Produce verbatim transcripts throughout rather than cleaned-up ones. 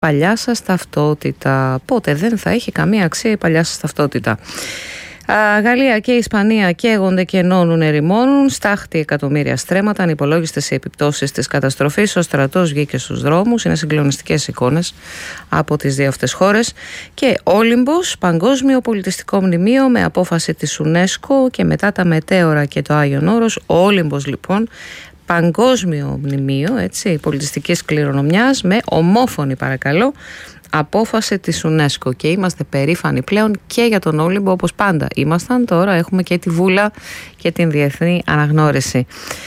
παλιά σας ταυτότητα. Πότε δεν θα έχει καμία αξία η παλιά σας ταυτότητα. Γαλλία και Ισπανία καίγονται και ενώνουν, ερημώνουν. Στάχτη εκατομμύρια στρέμματα, ανυπολόγιστες οι επιπτώσεις της καταστροφής. Ο στρατός βγήκε στους δρόμους. Είναι συγκλονιστικές εικόνες από τις δύο αυτές χώρες. Και Όλυμπος, παγκόσμιο πολιτιστικό μνημείο με απόφαση της UNESCO και μετά τα μετέωρα και το Άγιον Όρος. Ο Όλυμπος λοιπόν, παγκόσμιο μνημείο, έτσι, πολιτιστικής κληρονομιάς με ομόφωνη, παρακαλώ, απόφαση της UNESCO, και είμαστε περήφανοι πλέον και για τον Όλυμπο, όπως πάντα ήμασταν. Τώρα έχουμε και τη βούλα και την διεθνή αναγνώριση.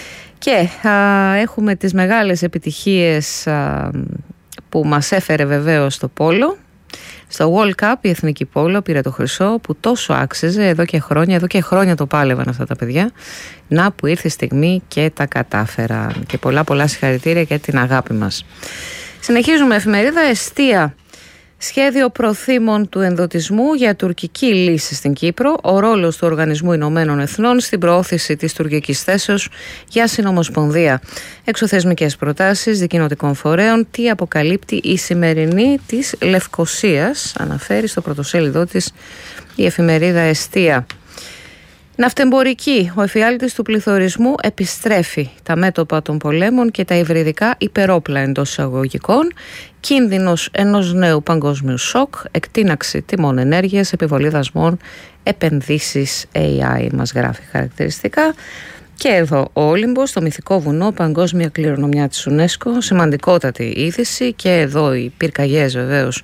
Και α, έχουμε τις μεγάλες επιτυχίες α, που μας έφερε βεβαίως το πόλο. Στο World Cup η εθνική πόλο πήρε το χρυσό που τόσο άξιζε εδώ και χρόνια, εδώ και χρόνια το πάλευαν αυτά τα παιδιά. Να που ήρθε η στιγμή και τα κατάφεραν. Και πολλά πολλά συγχαρητήρια για την αγάπη μας. Συνεχίζουμε, εφημερίδα Εστία. Σχέδιο προθήμων του ενδοτισμού για τουρκική λύση στην Κύπρο. Ο ρόλος του Οργανισμού Ηνωμένων Εθνών στην προώθηση της τουρκικής θέσεως για συνομοσπονδία. Εξωθεσμικές προτάσεις δικοινοτικών φορέων. Τι αποκαλύπτει η σημερινή της Λευκωσίας, αναφέρει στο πρωτοσέλιδό της η εφημερίδα Εστία. Ναυτεμπορική. Ο εφιάλτης του πληθωρισμού επιστρέφει. Τα μέτωπα των πολέμων και τα υβριδικά υπερόπλα εντός εισαγωγικών. Κίνδυνος ενός νέου παγκόσμιου σοκ. Εκτείναξη τιμών ενέργειας, επιβολή δασμών, επενδύσεις έι άι μας γράφει χαρακτηριστικά. Και εδώ ο Όλυμπος, το μυθικό βουνό, παγκόσμια κληρονομιά της UNESCO. Σημαντικότατη είδηση. Και εδώ οι πυρκαγιές βεβαίως.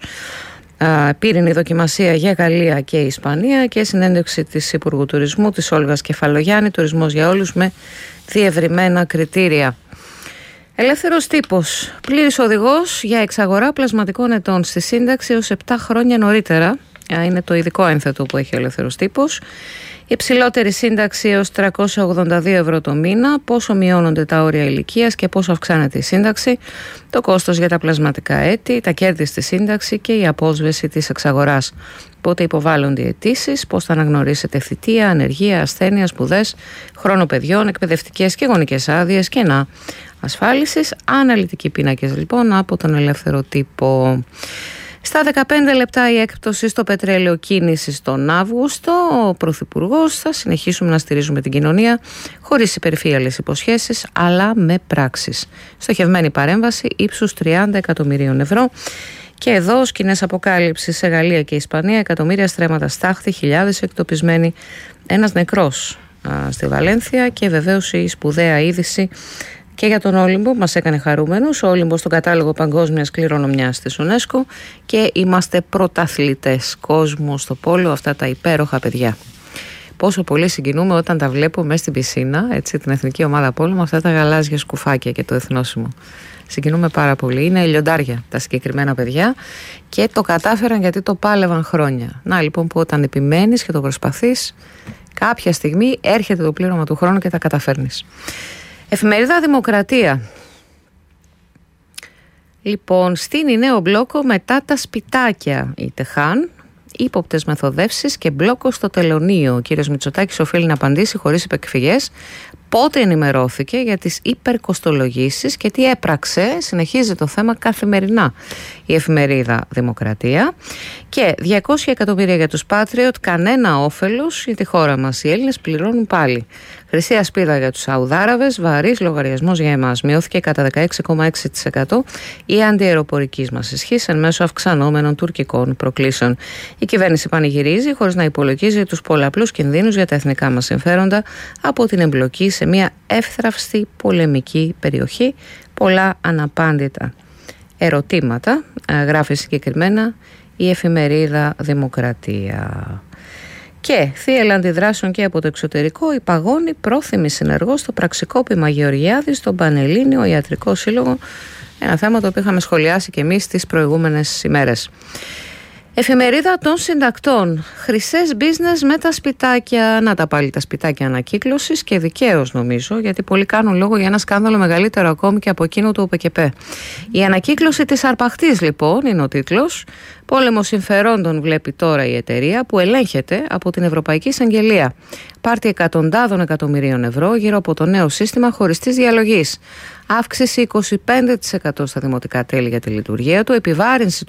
Πύρινη δοκιμασία για Γαλλία και Ισπανία και συνέντευξη της Υπουργού Τουρισμού της Όλγας Κεφαλογιάννη, τουρισμός για όλους με διευρυμένα κριτήρια. Ελεύθερος τύπος, πλήρης οδηγός για εξαγορά πλασματικών ετών στη σύνταξη ως επτά χρόνια νωρίτερα. Είναι το ειδικό ένθετο που έχει ο ελεύθερος τύπος. Υψηλότερη σύνταξη έως τριακόσια ογδόντα δύο ευρώ το μήνα. Πόσο μειώνονται τα όρια ηλικίας και πόσο αυξάνεται η σύνταξη. Το κόστος για τα πλασματικά έτη, τα κέρδη στη σύνταξη και η απόσβεση της εξαγοράς. Πότε υποβάλλονται οι αιτήσεις, πώς θα αναγνωρίσετε θητεία, ανεργία, ασθένεια, σπουδές, χρόνο παιδιών, εκπαιδευτικές και γονικές άδειες, κενά ασφάλισης. Αναλυτικοί πίνακες λοιπόν από τον ελεύθερο τύπο. Στα δεκαπέντε λεπτά η έκπτωση στο πετρέλαιο κίνησης τον Αύγουστο. Ο Πρωθυπουργός: θα συνεχίσουμε να στηρίζουμε την κοινωνία χωρίς υπερφύαλες υποσχέσεις, αλλά με πράξεις. Στοχευμένη παρέμβαση ύψους τριάντα εκατομμυρίων ευρώ. Και εδώ σκηνές αποκάλυψης σε Γαλλία και Ισπανία, εκατομμύρια στρέμματα στάχτη, χιλιάδες εκτοπισμένοι, ένας νεκρός α, στη Βαλένθια και βεβαίως η σπουδαία είδηση και για τον Όλυμπο μας έκανε χαρούμενους. Ο Όλυμπος στον κατάλογο παγκόσμιας κληρονομιάς της UNESCO και είμαστε πρωταθλητές κόσμου στο πόλο, αυτά τα υπέροχα παιδιά. Πόσο πολύ συγκινούμε όταν τα βλέπω μέσα στην πισίνα, έτσι, την εθνική ομάδα πόλου με αυτά τα γαλάζια σκουφάκια και το εθνόσημο. Συγκινούμε πάρα πολύ. Είναι λιοντάρια τα συγκεκριμένα παιδιά και το κατάφεραν γιατί το πάλευαν χρόνια. Να λοιπόν που όταν επιμένεις και το προσπαθείς, κάποια στιγμή έρχεται το πλήρωμα του χρόνου και τα καταφέρνεις. Εφημερίδα Δημοκρατία. Λοιπόν, στείνει νέο μπλόκο μετά τα σπιτάκια η Τεχάν, ύποπτες μεθοδεύσεις και μπλόκο στο τελωνείο. Ο κύριος Μητσοτάκης οφείλει να απαντήσει χωρίς επεκφυγές πότε ενημερώθηκε για τις υπερκοστολογήσεις και τι έπραξε. Συνεχίζει το θέμα καθημερινά η εφημερίδα Δημοκρατία. Και διακόσια εκατομμύρια για τους Patriot, κανένα όφελος για τη χώρα μας. Οι Έλληνες πληρώνουν πάλι. Χρυσή ασπίδα για τους Σαουδάραβες, βαρύς λογαριασμός για εμάς. Μειώθηκε κατά δεκαέξι κόμμα έξι τοις εκατό η αντιαεροπορικής μας ισχύς εν μέσω αυξανόμενων τουρκικών προκλήσεων. Η κυβέρνηση πανηγυρίζει χωρίς να υπολογίζει τους πολλαπλούς κινδύνους για τα εθνικά μας συμφέροντα από την εμπλοκή σε μια εύθραυστη πολεμική περιοχή. Πολλά αναπάντητα ερωτήματα, γράφει συγκεκριμένα η εφημερίδα Δημοκρατία. Και θύελλα αντιδράσεων και από το εξωτερικό, η Παγώνη πρόθυμη συνεργός στο πραξικόπημα Γεωργιάδη στον Πανελλήνιο Ιατρικό Σύλλογο. Ένα θέμα το οποίο είχαμε σχολιάσει και εμείς τις προηγούμενες ημέρες. Εφημερίδα των συντακτών. Χρυσές business με τα σπιτάκια. Να τα πάλι τα σπιτάκια ανακύκλωσης και δικαίως νομίζω, γιατί πολλοί κάνουν λόγο για ένα σκάνδαλο μεγαλύτερο ακόμη και από εκείνο του ΟΠΕΚΕΠΕ. Η ανακύκλωση της αρπαχτής λοιπόν είναι ο τίτλος. Πόλεμο συμφερόντων βλέπει τώρα η εταιρεία που ελέγχεται από την Ευρωπαϊκή Εισαγγελία. Πάρτι εκατοντάδων εκατομμυρίων ευρώ γύρω από το νέο σύστημα χωριστής διαλογής. Αύξηση είκοσι πέντε τοις εκατό στα δημοτικά τέλη για τη λειτουργία του, επιβάρυνση του